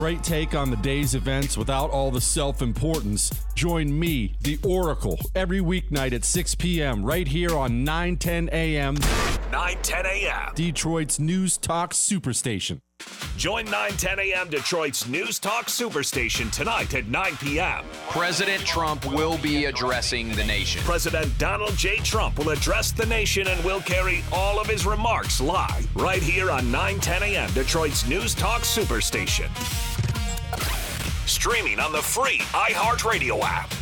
Great take on the day's events without all the self-importance. Join me, the Oracle, every weeknight at 6 p.m. right here on 910 a.m. 910 a.m. Detroit's News Talk Superstation. Join 910 a.m. Detroit's News Talk Superstation tonight at 9 p.m. President Trump will be addressing the nation. President Donald J. Trump will address the nation and will carry all of his remarks live right here on 910 a.m. Detroit's News Talk Superstation. Streaming on the free iHeartRadio app.